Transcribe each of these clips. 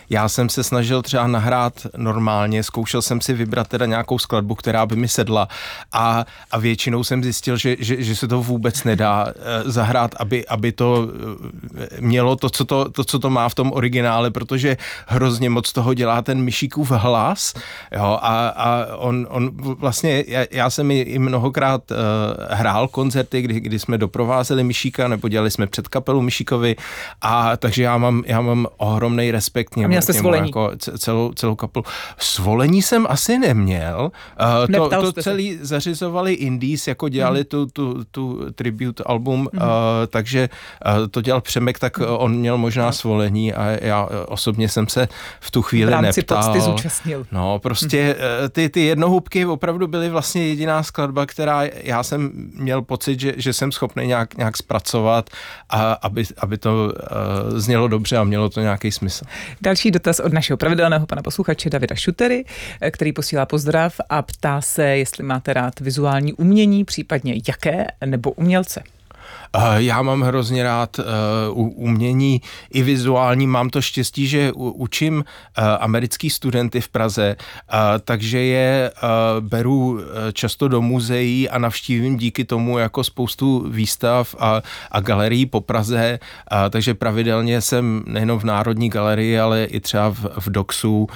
já jsem se snažil třeba nahrát normálně, zkoušel jsem si vybrat teda nějakou skladbu, která by mi sedla a většinou jsem zjistil, že se to vůbec nedá zahrát, aby to mělo to, co to má v tom originále, protože hrozně moc toho dělá ten Myšíkův hlas, jo, a on vlastně, já jsem i mnohokrát hrál koncerty, kdy jsme doprovázeli Myšíka, nebo dělali jsme před kapelu Myšíkovi, a takže já mám ohromný respekt němu, jako celou kapelu. Svolení jsem asi neměl. To celý zařizovali Indies, jako dělali tu tribute album, takže to dělal Přemek, tak on měl možná svolení a já osobně jsem se v tu chvíli neptal. No, prostě ty jednohubky opravdu byly vlastně jediná skladba, která já jsem měl pocit, že jsem schopný nějak zpracovat, a aby to znělo dobře a mělo to nějaký smysl. Další dotaz od našeho pravidelného pana posluchače Davida Šutery, který posílá pozdrav a ptá se, jestli máte rád vizuální umění, případně jaké, nebo umělce. Já mám hrozně rád umění i vizuální. Mám to štěstí, že učím americký studenty v Praze, takže je beru často do muzeí a navštívím díky tomu jako spoustu výstav a galerií po Praze, takže pravidelně jsem nejenom v Národní galerii, ale i třeba v Doxu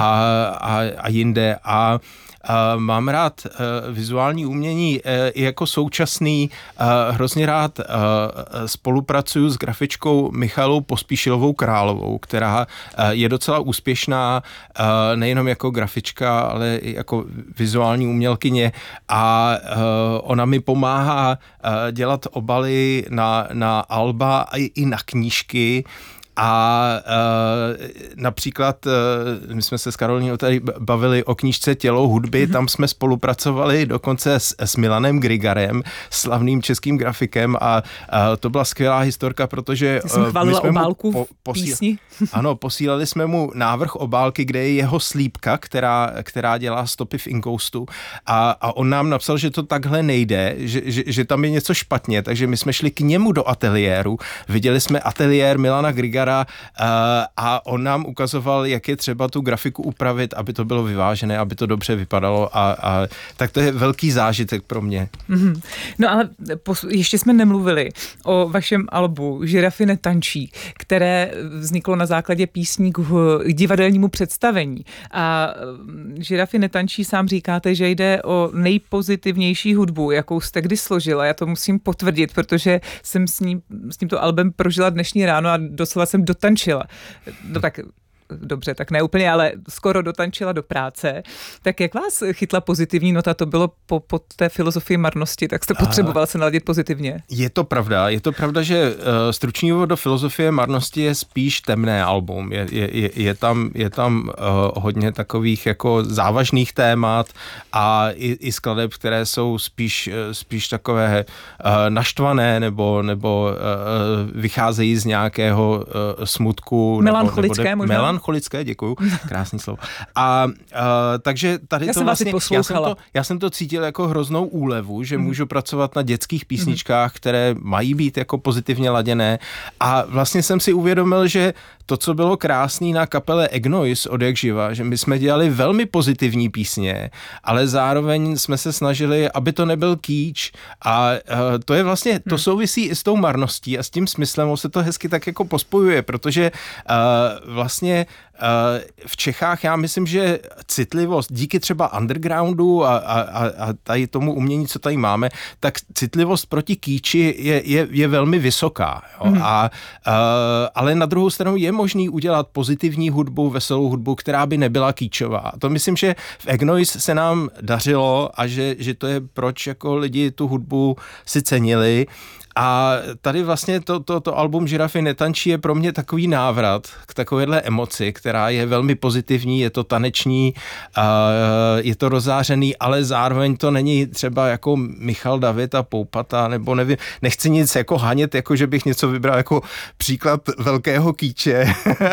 a jinde. Mám rád vizuální umění i jako současný, hrozně rád spolupracuju s grafičkou Michalou Pospíšilovou Královou, která je docela úspěšná nejenom jako grafička, ale i jako vizuální umělkyně, a ona mi pomáhá dělat obaly na alba i na knížky. A například my jsme se s Karolínou tady bavili o knížce Tělo hudby, tam jsme spolupracovali dokonce s Milanem Grigarem, slavným českým grafikem, a to byla skvělá historka, protože my jsme obálku písni. Ano, posílali jsme mu návrh obálky, kde je jeho slípka, která dělá stopy v inkoustu, a on nám napsal, že to takhle nejde, že tam je něco špatně, takže my jsme šli k němu do ateliéru, viděli jsme ateliér Milana Grigara a on nám ukazoval, jak je třeba tu grafiku upravit, aby to bylo vyvážené, aby to dobře vypadalo, a tak to je velký zážitek pro mě. Mm-hmm. No ale ještě jsme nemluvili o vašem albu Žirafy netančí, které vzniklo na základě písní k divadelnímu představení. A Žirafy netančí, sám říkáte, že jde o nejpozitivnější hudbu, jakou jste kdy složila. Já to musím potvrdit, protože jsem s tímto albem prožila dnešní ráno a doslova jsem dotančila. No tak dobře, tak ne úplně, ale skoro dotančila do práce. Tak jak vás chytla pozitivní nota? To bylo po té filozofii marnosti, tak jste potřeboval se naladit pozitivně. Je to pravda, že Stručný úvod do filozofie marnosti je spíš temné album. Je tam hodně takových jako závažných témat a i skladeb, které jsou spíš takové naštvané nebo vycházejí z nějakého smutku. Melancholické možná? Melancholické, děkuju, krásný slovo. Takže tady to vlastně, já jsem to cítil jako hroznou úlevu, že můžu pracovat na dětských písničkách, které mají být jako pozitivně laděné, a vlastně jsem si uvědomil, že to, co bylo krásný na kapele Egnois od jak živa, že my jsme dělali velmi pozitivní písně, ale zároveň jsme se snažili, aby to nebyl kýč, a to je vlastně, to souvisí i s tou marností a s tím smyslem, se to hezky tak jako pospojuje, protože vlastně v Čechách já myslím, že citlivost díky třeba undergroundu a tady tomu umění, co tady máme, tak citlivost proti kýči je velmi vysoká. Jo? Ale na druhou stranu je možný udělat pozitivní hudbu, veselou hudbu, která by nebyla kýčová. A to myslím, že v Egnois se nám dařilo a že to je proč jako lidi tu hudbu si cenili. A tady vlastně to album Žirafy netančí je pro mě takový návrat k takovéhle emoci, která je velmi pozitivní, je to taneční, je to rozzářený, ale zároveň to není třeba jako Michal David a Poupata, nebo nevím, nechci nic jako hanět, jako že bych něco vybral jako příklad velkého kýče,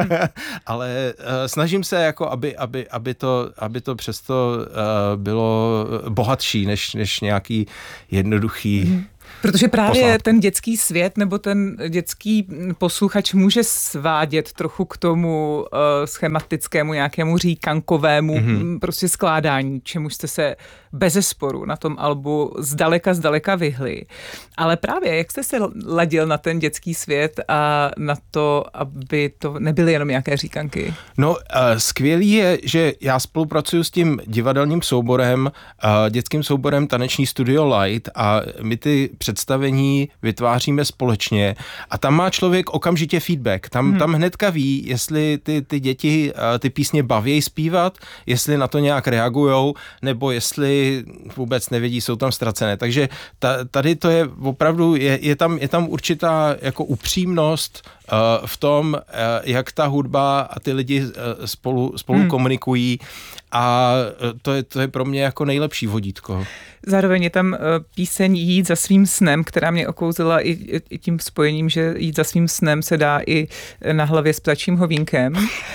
ale snažím se jako, aby to přesto bylo bohatší, než nějaký jednoduchý Protože právě ten dětský svět nebo ten dětský posluchač může svádět trochu k tomu schematickému nějakému říkankovému prostě skládání, čemu jste se bezesporu na tom albu zdaleka vyhli. Ale právě jak jste se ladil na ten dětský svět a na to, aby to nebyly jenom nějaké říkanky? No, skvělý je, že já spolupracuju s tím divadelním souborem, dětským souborem Taneční studio Light a my ty představení vytváříme společně a tam má člověk okamžitě feedback. Tam hnedka ví, jestli ty děti ty písně baví zpívat, jestli na to nějak reagujou, nebo jestli vůbec nevědí, jsou tam ztracené. Takže tady to je opravdu, je tam určitá jako upřímnost v tom, jak ta hudba a ty lidi spolu komunikují a to je pro mě jako nejlepší vodítko. Zároveň je tam píseň Jít za svým snem, která mě okouzila i tím spojením, že jít za svým snem se dá i na hlavě s ptačím hovínkem.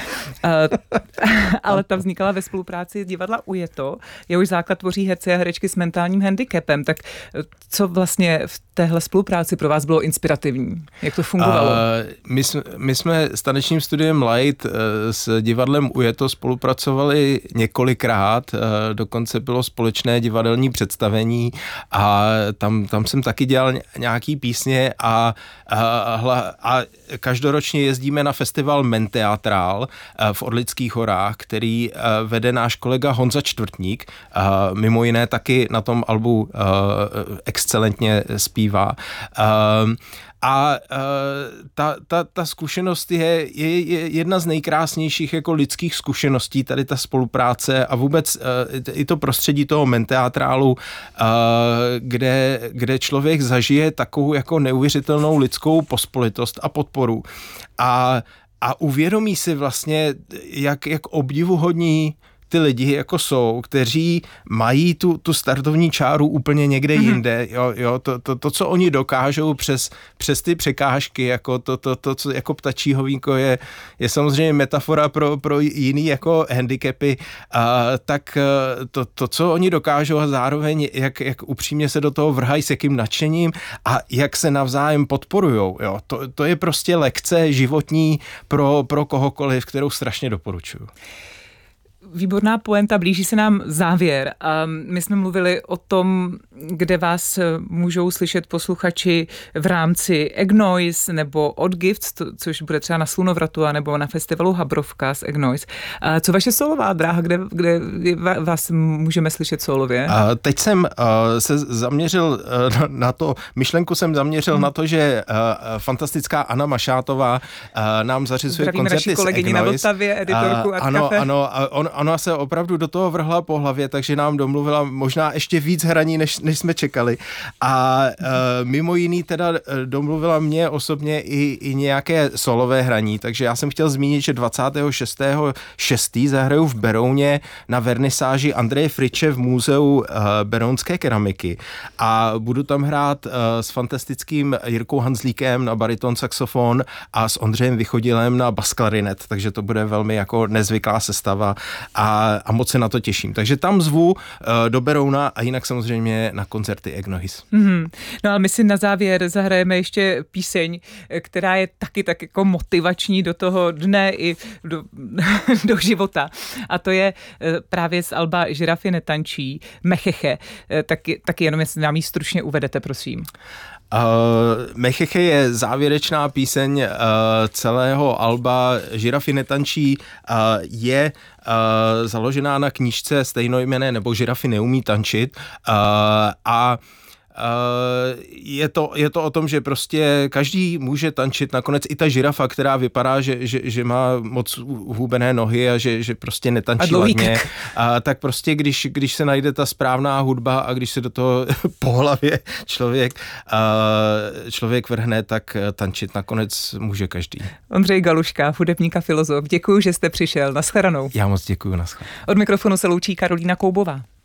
Ale ta vznikala ve spolupráci divadla Ujeto. Jehož základ tvoří herci a herečky s mentálním handicapem. Tak co vlastně v téhle spolupráci pro vás bylo inspirativní? Jak to fungovalo? My jsme s Tanečním studiem Light s divadlem Ujeto spolupracovali několikrát. Dokonce bylo společné divadelní představení a tam jsem taky dělal nějaký písně a každoročně jezdíme na festival Menteatrál v Orlických horách, který vede náš kolega Honza Čtvrtník. Mimo jiné taky na tom albu excelentně zpívá. A ta zkušenost je jedna z nejkrásnějších jako lidských zkušeností, tady ta spolupráce a vůbec i to prostředí toho Menteatrálu, kde člověk zažije takovou jako neuvěřitelnou lidskou pospolitost a podporu. A uvědomí si vlastně, jak obdivuhodní ty lidi jako jsou, kteří mají tu startovní čáru úplně někde jinde. Jo, to, co oni dokážou přes ty překážky, jako to co jako ptačí hovínko je samozřejmě metafora pro jiný jako handicapy, tak to, co oni dokážou a zároveň jak upřímně se do toho vrhají, s jakým nadšením a jak se navzájem podporujou. Jo, to je prostě lekce životní pro kohokoliv, kterou strašně doporučuju. Výborná poenta, blíží se nám závěr. My jsme mluvili o tom, kde vás můžou slyšet posluchači v rámci Egnoise nebo Od Gifts, což bude třeba na Slunovratu nebo na festivalu Habrovka s Egnoise. Co vaše solová dráha, kde vás můžeme slyšet solově? Teď jsem se zaměřil na to, myšlenku jsem zaměřil na to, že fantastická Anna Mašátová nám zařizuje koncerty s Egnoise. Kolegyni na Vltavě, editorku Art Cafe. Ano, ona se opravdu do toho vrhla po hlavě, takže nám domluvila možná ještě víc hraní, než jsme čekali. A mimo jiný teda domluvila mě osobně i nějaké solové hraní, takže já jsem chtěl zmínit, že 26.6. zahraju v Berouně na vernisáži Andreje Friče v muzeu berounské keramiky a budu tam hrát s fantastickým Jirkou Hanzlíkem na bariton saxofon a s Ondřejem Vychodilem na basklarinet, takže to bude velmi jako nezvyklá sestava a moc se na to těším. Takže tam zvu do Berouna a jinak samozřejmě na koncerty Egnoise. No a my si na závěr zahrajeme ještě píseň, která je taky tak jako motivační do toho dne i do života. A to je právě z alba Žirafy netančí, Mecheche. Taky jenom jestli nám ji stručně uvedete, prosím. Mecheche je závěrečná píseň celého alba Žirafy netančí, je založená na knížce stejnojmenné nebo Žirafy neumí tančit a je to o tom, že prostě každý může tančit, nakonec i ta žirafa, která vypadá, že má moc hubené nohy a že prostě netančí ladně. Tak prostě, když se najde ta správná hudba a když se do toho po hlavě člověk vrhne, tak tančit nakonec může každý. Ondřej Galuška, hudebník a filozof, děkuji, že jste přišel. Nashledanou. Já moc děkuji, nashledanou. Od mikrofonu se loučí Karolína Koubová.